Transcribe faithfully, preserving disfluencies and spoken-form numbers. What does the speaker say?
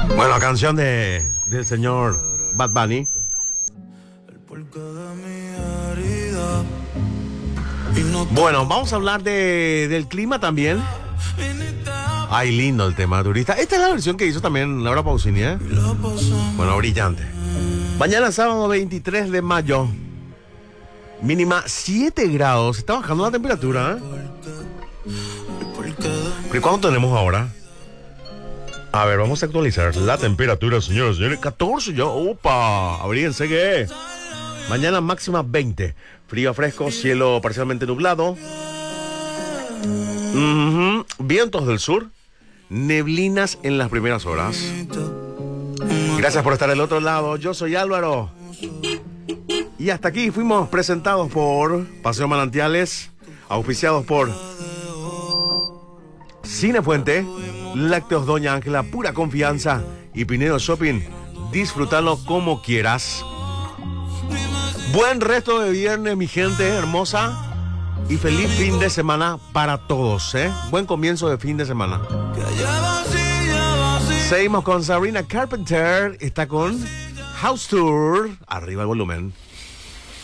Bueno, canción de del señor Bad Bunny. Bueno, vamos a hablar de, del clima también. Ay, lindo el tema, turista. Esta es la versión que hizo también Laura Pausini, ¿eh? Bueno, brillante. Mañana sábado veintitrés de mayo. Mínima siete grados. Está bajando la temperatura, ¿eh? ¿Pero cuánto tenemos ahora? A ver, vamos a actualizar la temperatura, señores, señores. catorce ya. Opa, abríguense que mañana máxima veinte. Frío fresco, cielo parcialmente nublado. Uh-huh. Vientos del sur. Neblinas en las primeras horas. Gracias por estar del otro lado. Yo soy Álvaro. Y hasta aquí fuimos presentados por Paseo Manantiales, auspiciados por Cinefuente, Lácteos Doña Ángela, pura confianza, y Pinedo Shopping. Disfrútalo como quieras. Buen resto de viernes, mi gente hermosa, y feliz fin de semana para todos, ¿eh? Buen comienzo de fin de semana. Seguimos con Sabrina Carpenter. Está con House Tour. Arriba el volumen.